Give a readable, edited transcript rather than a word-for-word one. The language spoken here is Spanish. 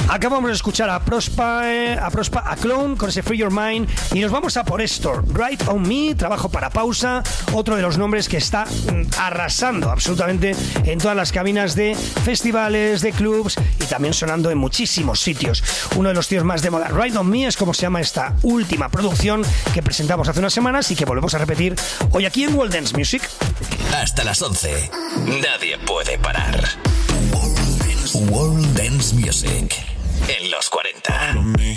Acabamos de escuchar a Prospa, a Clone con ese Free Your Mind, y nos vamos a por esto. Right On Me, trabajo para Pausa, otro de los nombres que está arrasando absolutamente en todas las cabinas de festivales, de clubs, y también sonando en muchísimos sitios. Uno de los tíos más de moda. Right On Me es como se llama esta última producción que presentamos hace unas semanas y que volvemos a repetir hoy aquí en World Dance Music. Hasta las 11. Nadie puede parar. World Dance Music en los 40.